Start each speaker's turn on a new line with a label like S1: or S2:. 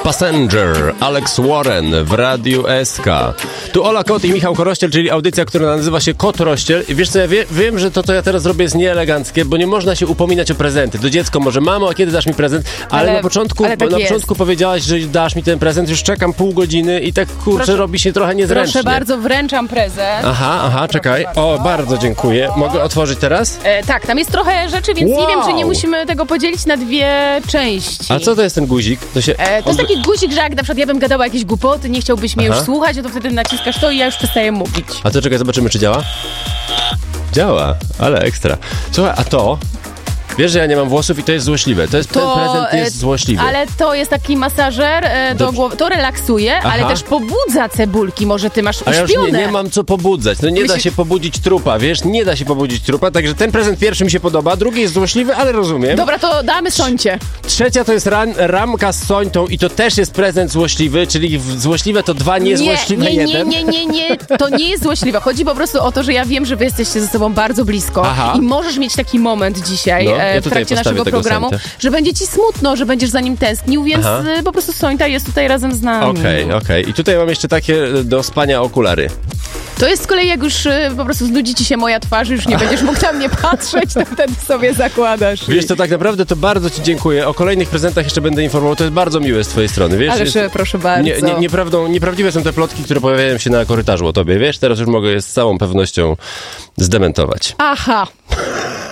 S1: Passenger, Alex Warren w Radiu SK. Tu Ola Kot i Michał Korościel, czyli audycja, która nazywa się Kot Rościel. I wiesz co, ja wiem, że to, co ja teraz robię, jest nieeleganckie, bo nie można się upominać o prezenty. Do dziecko może, mamo, a kiedy dasz mi prezent? Ale na początku powiedziałaś, że dasz mi ten prezent, już czekam pół godziny i tak, kurczę, robi się trochę niezręcznie.
S2: Proszę bardzo, wręczam prezent.
S1: Aha, czekaj. O, bardzo dziękuję. Mogę otworzyć teraz?
S2: Tak, tam jest trochę rzeczy, więc nie wiem, czy nie musimy tego podzielić na dwie części.
S1: A co to jest ten guzik? To
S2: jest taki guzik, że jak na przykład ja bym gadała jakieś głupoty, nie chciałbyś mnie już słuchać, to wtedy naciskasz to i ja już przestaję mówić.
S1: A to czekaj, zobaczymy, czy działa? Działa, ale ekstra. Słuchaj, a to... Wiesz, że ja nie mam włosów i to jest złośliwe. Ten prezent jest złośliwy.
S2: Ale to jest taki masażer do głowy. To relaksuje, ale też pobudza cebulki. Może ty masz uśpione.
S1: A ja już nie mam co pobudzać. No nie da się pobudzić trupa, wiesz? Nie da się pobudzić trupa, także ten prezent pierwszy mi się podoba, drugi jest złośliwy, ale rozumiem.
S2: Dobra, to damy Sońcie.
S1: Trzecia to jest ramka z Sońtą i to też jest prezent złośliwy, czyli złośliwe to dwa, niezłośliwe jeden.
S2: Nie. To nie jest złośliwe. Chodzi po prostu o to, że ja wiem, że wy jesteście ze sobą bardzo blisko i możesz mieć taki moment dzisiaj.
S1: Ja
S2: w trakcie naszego programu, że będzie ci smutno, że będziesz za nim tęsknił, więc po prostu Sońta jest tutaj razem z nami.
S1: Okej. I tutaj mam jeszcze takie do spania okulary.
S2: To jest z kolei, jak już po prostu znudzi ci się moja twarz, już nie będziesz mógł na mnie patrzeć, to wtedy sobie zakładasz.
S1: Wiesz co, tak naprawdę to bardzo ci dziękuję. O kolejnych prezentach jeszcze będę informował. To jest bardzo miłe z twojej strony, wiesz?
S2: Ależ proszę bardzo.
S1: Nieprawdziwe są te plotki, które pojawiają się na korytarzu o tobie, wiesz? Teraz już mogę je z całą pewnością zdementować.
S2: Aha.